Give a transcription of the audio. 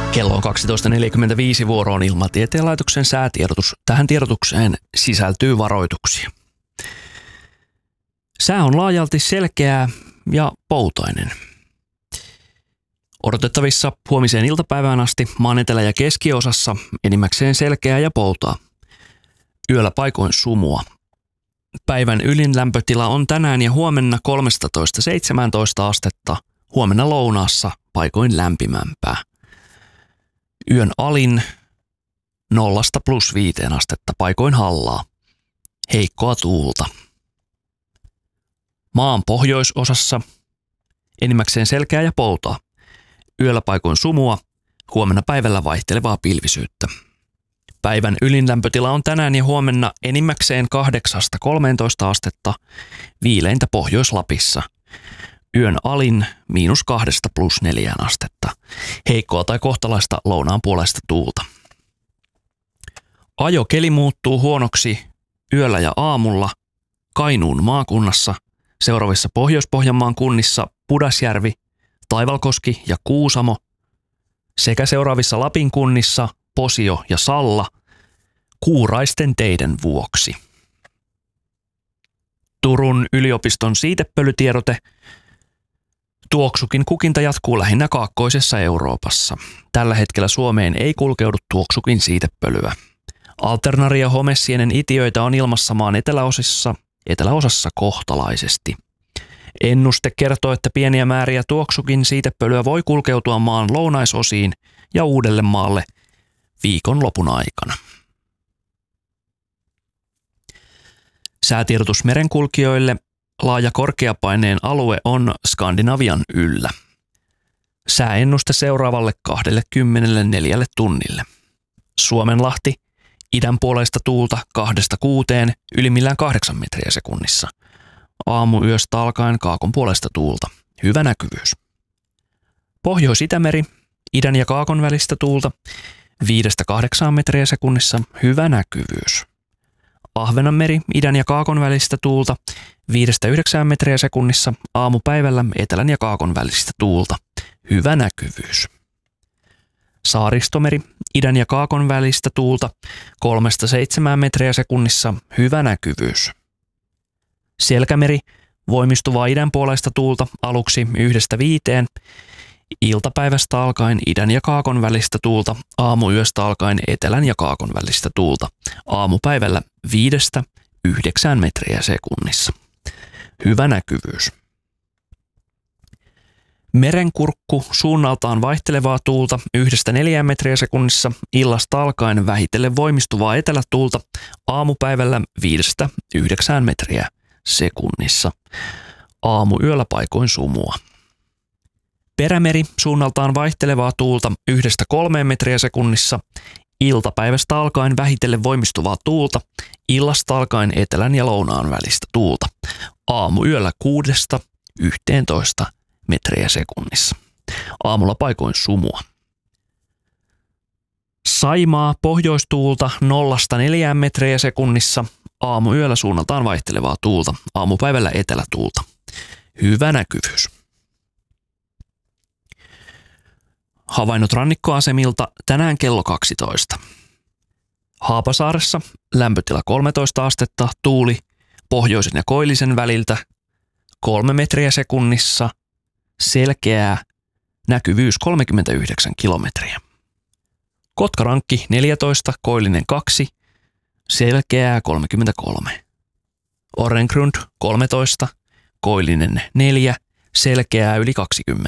Kello on 12.45, vuoroon Ilmatieteen laitoksen säätiedotus. Tähän tiedotukseen sisältyy varoituksia. Sää on laajalti selkeää ja poutainen. Odotettavissa huomiseen iltapäivään asti maan etelä- ja keskiosassa enimmäkseen selkeää ja poutaa. Yöllä paikoin sumua. Päivän ylin lämpötila on tänään ja huomenna 13-17 astetta, huomenna lounaassa paikoin lämpimämpää. Yön alin 0–+5 astetta, paikoin hallaa. Heikkoa tuulta. Maan pohjoisosassa enimmäkseen selkeää ja poutaa. Yöllä paikoin sumua, huomenna päivällä vaihtelevaa pilvisyyttä. Päivän ylin lämpötila on tänään ja huomenna enimmäkseen 8–13 astetta, viileintä Pohjois-Lapissa. Yön alin -2–+4 astetta. Heikkoa tai kohtalaista lounaan puolesta tuulta. Ajokeli muuttuu huonoksi yöllä ja aamulla Kainuun maakunnassa, seuraavissa Pohjois-Pohjanmaan kunnissa Pudasjärvi, Taivalkoski ja Kuusamo sekä seuraavissa Lapin kunnissa Posio ja Salla kuuraisten teiden vuoksi. Turun yliopiston siitepölytiedote. Tuoksukin kukinta jatkuu lähinnä kaakkoisessa Euroopassa. Tällä hetkellä Suomeen ei kulkeudu tuoksukin siitepölyä. Alternaria homesienen itiöitä on ilmassa maan eteläosassa kohtalaisesti. Ennuste kertoo, että pieniä määriä tuoksukin siitepölyä voi kulkeutua maan lounaisosiin ja Uudellemaalle viikonlopun aikana. Säätiedotus merenkulkijoille. Laaja korkeapaineen alue on Skandinavian yllä. Sääennuste seuraavalle 24 tunnille. Suomenlahti, idänpuoleista tuulta 2–6, ylimmillään 8 metriä sekunnissa. Aamuyöstä alkaen kaakon puolesta tuulta. Hyvä näkyvyys. Pohjois-Itämeri, idän ja kaakon välistä tuulta 5–8 metriä sekunnissa. Hyvä näkyvyys. Ahvenanmeri, idän ja kaakon välistä tuulta 5–9 metriä sekunnissa. Aamupäivällä etelän ja kaakon välistä tuulta. Hyvä näkyvyys. Saaristomeri, idän ja kaakon välistä tuulta 3–7 metriä sekunnissa. Hyvä näkyvyys. Selkämeri, voimistuvaa idänpuoleista tuulta aluksi 1–5. Iltapäivästä alkaen idän ja kaakon välistä tuulta, aamuyöstä alkaen etelän ja kaakon välistä tuulta. Aamupäivällä 5–9 metriä sekunnissa. Hyvä näkyvyys. Merenkurkku, suunnaltaan vaihtelevaa tuulta 1–4 metriä sekunnissa, illasta alkaen vähitellen voimistuvaa etelätuulta, aamupäivällä 5–9 metriä sekunnissa. Aamuyöllä paikoin sumua. Perämeri, suunnaltaan vaihtelevaa tuulta 1–3 metriä sekunnissa, iltapäivästä alkaen vähitellen voimistuvaa tuulta, illasta alkaen etelän ja lounaan välistä tuulta. Aamuyöllä 6–11 metriä sekunnissa. Aamulla paikoin sumua. Saimaa, pohjoistuulta 0–4 metriä sekunnissa, aamuyöllä suunnaltaan vaihtelevaa tuulta, aamupäivällä etelätuulta. Hyvä näkyvyys. Havainnot rannikkoasemilta tänään kello 12. Haapasaaressa lämpötila 13 astetta, tuuli pohjoisen ja koillisen väliltä 3 metriä sekunnissa, selkeää, näkyvyys 39 kilometriä. Kotkarankki 14, koillinen 2, selkeää 33. Orrengrund 13, koillinen 4, selkeää yli 20.